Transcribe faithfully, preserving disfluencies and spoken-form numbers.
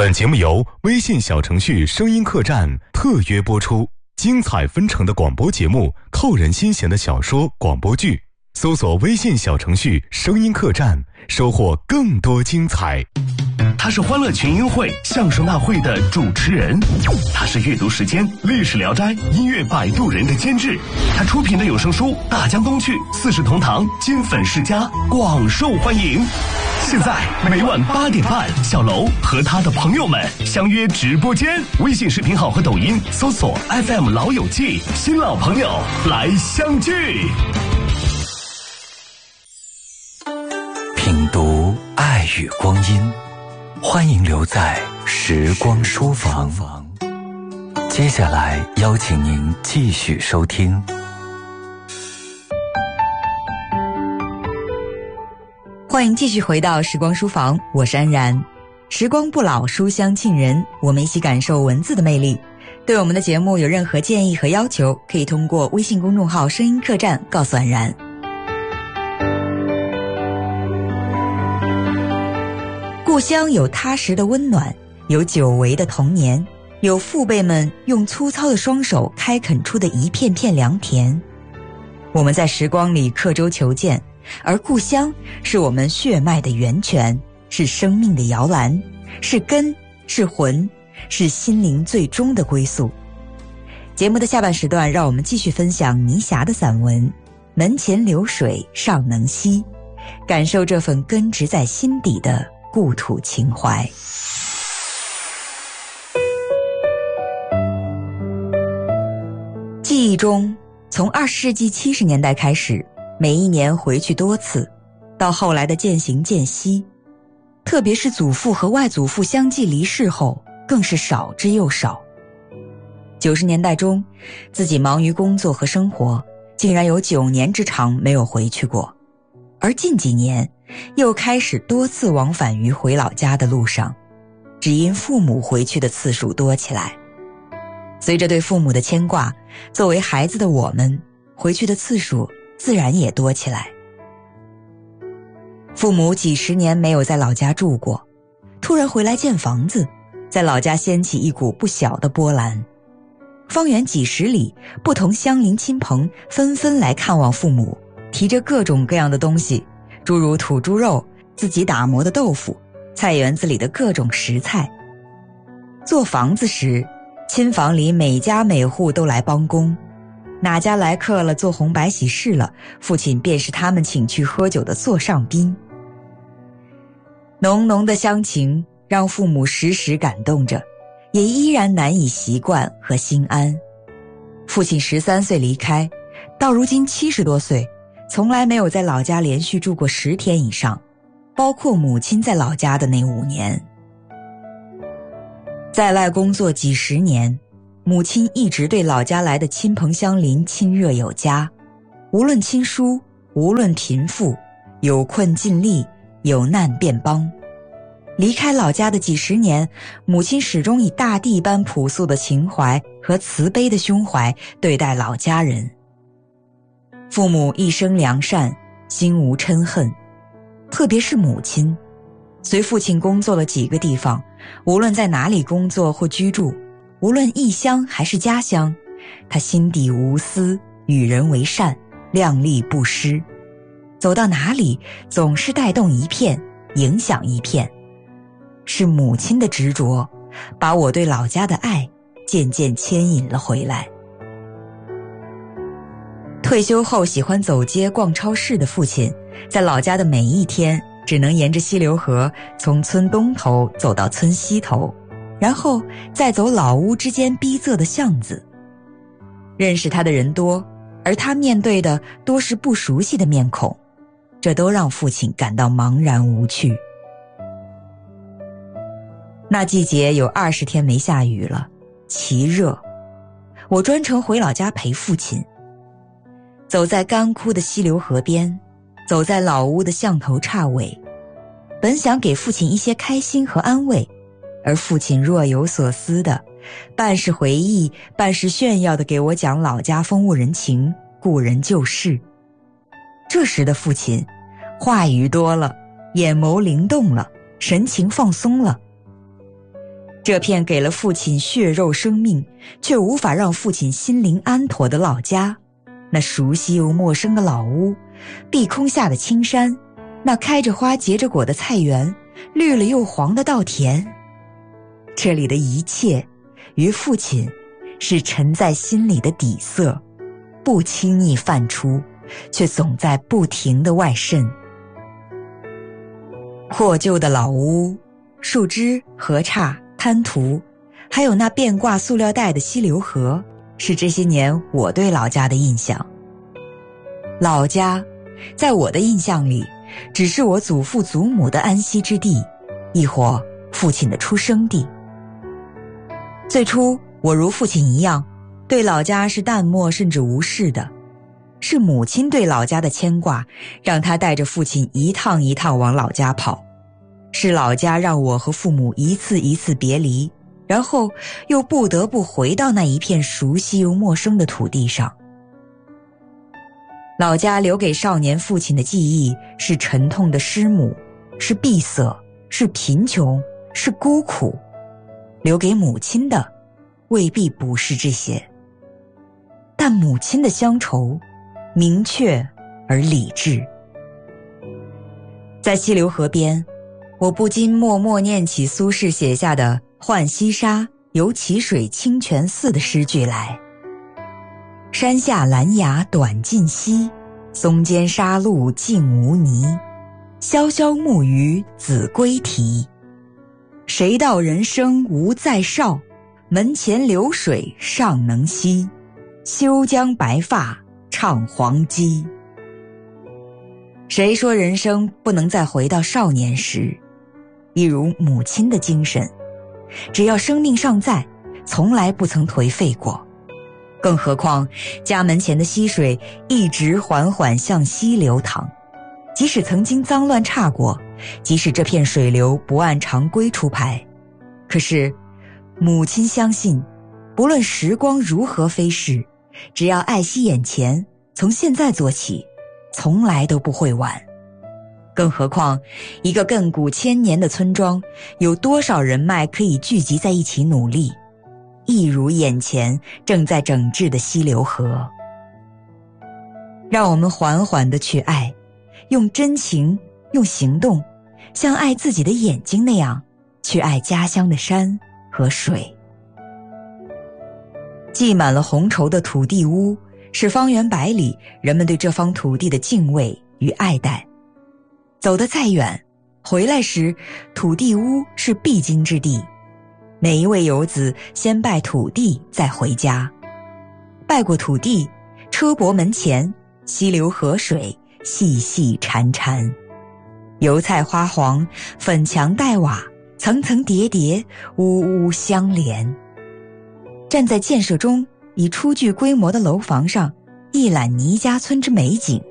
本节目由微信小程序声音客栈特约播出，精彩纷呈的广播节目，扣人心弦的小说广播剧，搜索微信小程序声音客栈，收获更多精彩。 他是欢乐群英会相声大会的主持人，他是阅读时间历史聊斋音乐摆渡人的监制，他出品的有声书《大江东去》四世同堂金粉世家广受欢迎。现在每晚八点半，小楼和他的朋友们相约直播间，微信视频号和抖音搜索 F M 老友记，新老朋友来相聚。 品读爱与光阴，欢迎留在时光书房。接下来邀请您继续收听。 欢迎继续回到时光书房，我是安然。时光不老，书香沁人，我们一起感受文字的魅力。对我们的节目有任何建议和要求，可以通过微信公众号声音客栈告诉安然。故乡有踏实的温暖，有久违的童年，有父辈们用粗糙的双手开垦出的一片片良田。我们在时光里刻舟求剑，而故乡是我们血脉的源泉，是生命的摇篮，是根，是魂，是心灵最终的归宿。节目的下半时段，让我们继续分享倪霞的散文《门前流水尚能西》，感受这份根植在心底的故土情怀。记忆中，从二十世纪七十年代开始，每一年回去多次，到后来的渐行渐息，特别是祖父和外祖父相继离世后，更是少之又少。九十年代中，自己忙于工作和生活，竟然有九年之长没有回去过。而近几年，又开始多次往返于回老家的路上，只因父母回去的次数多起来。随着对父母的牵挂，作为孩子的我们，回去的次数自然也多起来。父母几十年没有在老家住过，突然回来建房子，在老家掀起一股不小的波澜。方圆几十里，不同乡邻亲朋纷纷来看望父母，提着各种各样的东西，诸如土猪肉、自己打磨的豆腐、菜园子里的各种食材。做房子时，亲房里每家每户都来帮工，哪家来客了，做红白喜事了，父亲便是他们请去喝酒的座上宾。浓浓的乡情让父母时时感动着，也依然难以习惯和心安。父亲十三岁离开，到如今七十多岁，从来没有在老家连续住过十天以上，包括母亲在老家的那五年。在外工作几十年，母亲一直对老家来的亲朋乡邻亲热有加，无论亲疏，无论贫富，有困尽力，有难便帮。离开老家的几十年，母亲始终以大地般朴素的情怀和慈悲的胸怀对待老家人。父母一生良善，心无嗔恨，特别是母亲，随父亲工作了几个地方，无论在哪里工作或居住，无论异乡还是家乡，他心底无私，与人为善，量力不施，走到哪里总是带动一片，影响一片。是母亲的执着，把我对老家的爱渐渐牵引了回来。退休后喜欢走街逛超市的父亲，在老家的每一天只能沿着溪流河从村东头走到村西头，然后再走老屋之间逼仄的巷子。认识他的人多，而他面对的多是不熟悉的面孔，这都让父亲感到茫然无趣。那季节有二十天没下雨了，奇热。我专程回老家陪父亲，走在干枯的溪流河边，走在老屋的巷头岔尾，本想给父亲一些开心和安慰，而父亲若有所思的，半是回忆，半是炫耀的给我讲老家风物人情，故人旧事。这时的父亲，话语多了，眼眸灵动了，神情放松了。 这片给了父亲血肉生命，却无法让父亲心灵安妥的老家，那熟悉又陌生的老屋，碧空下的青山，那开着花结着果的菜园，绿了又黄的稻田，这里的一切于父亲是沉在心里的底色，不轻易泛出，却总在不停地外渗。破旧的老屋，树枝、河岔、滩涂，还有那遍挂塑料袋的溪流河，是这些年我对老家的印象。老家在我的印象里，只是我祖父祖母的安息之地，亦或父亲的出生地。最初我如父亲一样，对老家是淡漠甚至无视的，是母亲对老家的牵挂，让她带着父亲一趟一趟往老家跑，是老家让我和父母一次一次别离，然后又不得不回到那一片熟悉又陌生的土地上。老家留给少年父亲的记忆是沉痛的师母，是闭塞，是贫穷，是孤苦。留给母亲的未必不是这些，但母亲的乡愁明确而理智。在溪流河边，我不禁默默念起苏轼写下的浣溪沙，游蕲水清泉寺的诗句来。山下兰芽短尽稀，松间沙路净无泥。潇潇木鱼子规啼，谁道人生无再少？门前流水尚能西，休将白发唱黄鸡。谁说人生不能再回到少年时？一如母亲的精神，只要生命尚在，从来不曾颓废过。更何况家门前的溪水一直缓缓向西流淌，即使曾经脏乱差过，即使这片水流不按常规出牌，可是母亲相信，不论时光如何飞逝，只要爱惜眼前，从现在做起，从来都不会晚。更何况一个亘古千年的村庄，有多少人脉可以聚集在一起努力，一如眼前正在整治的溪流河。让我们缓缓地去爱，用真情，用行动，像爱自己的眼睛那样去爱家乡的山和水。系满了红绸的土地屋，是方圆百里人们对这方土地的敬畏与爱戴。走得再远，回来时土地屋是必经之地，每一位游子先拜土地再回家。拜过土地，车泊门前，溪流河水细细潺潺，油菜花黄，粉墙黛瓦，层层叠叠，屋屋相连。站在建设中已初具规模的楼房上，一览倪家村之美景，